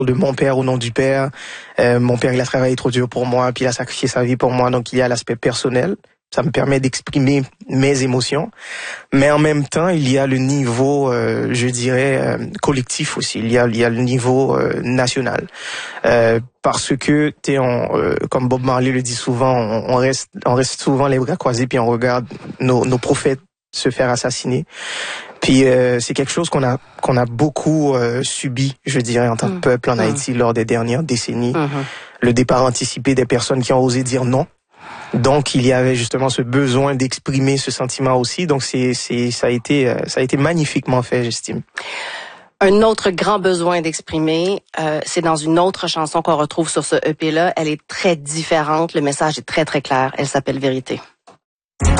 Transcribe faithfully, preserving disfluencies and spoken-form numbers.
de mon père au nom du père. Euh, mon père, il a travaillé trop dur pour moi, puis il a sacrifié sa vie pour moi. Donc, il y a l'aspect personnel. Ça me permet d'exprimer mes émotions. Mais en même temps, il y a le niveau, euh, je dirais, euh, collectif aussi. Il y a, il y a le niveau euh, national. Euh, parce que, t'es on, euh, comme Bob Marley le dit souvent, on, on reste, on reste souvent les bras croisés, puis on regarde nos, nos prophètes se faire assassiner. Puis euh, c'est quelque chose qu'on a qu'on a beaucoup euh, subi, je dirais, en tant que peuple en mmh. Haïti lors des dernières décennies. Mmh. Le départ anticipé des personnes qui ont osé dire non. Donc il y avait justement ce besoin d'exprimer ce sentiment aussi. Donc c'est c'est ça a été ça a été magnifiquement fait, j'estime. Un autre grand besoin d'exprimer, euh, c'est dans une autre chanson qu'on retrouve sur ce E P-là. Elle est très différente, le message est très très clair. Elle s'appelle Vérité.